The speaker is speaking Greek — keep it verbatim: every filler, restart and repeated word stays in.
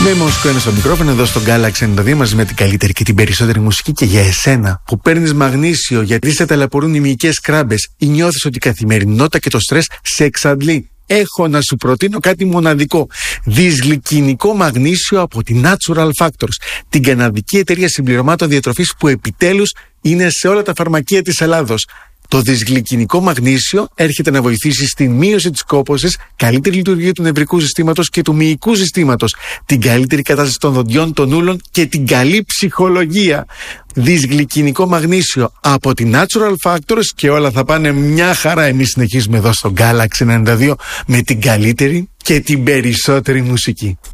Με Μοσκόνα στο μικρόφωνο εδώ στο Galaxy ενενήντα δύο μαζί με την καλύτερη και την περισσότερη μουσική. Και για εσένα που παίρνεις μαγνήσιο γιατί σε ταλαιπωρούν οι μυϊκές κράμπες ή νιώθεις ότι η καθημερινότητα και το στρες σε εξαντλεί, έχω να σου προτείνω κάτι μοναδικό. Δυσγλυκινικό μαγνήσιο από τη Natural Factors, την καναδική εταιρεία συμπληρωμάτων διατροφής που επιτέλους είναι σε όλα τα φαρμακεία της Ελλάδος. Το δυσγλυκινικό μαγνήσιο έρχεται να βοηθήσει στη μείωση της κόπωσης, καλύτερη λειτουργία του νευρικού συστήματος και του μυϊκού συστήματος, την καλύτερη κατάσταση των δοντιών, των ούλων και την καλή ψυχολογία. Δυσγλυκινικό μαγνήσιο από τη Natural Factors και όλα θα πάνε μια χαρά. Εμείς συνεχίζουμε εδώ στο Galaxy ενενήντα δύο με την καλύτερη και την περισσότερη μουσική.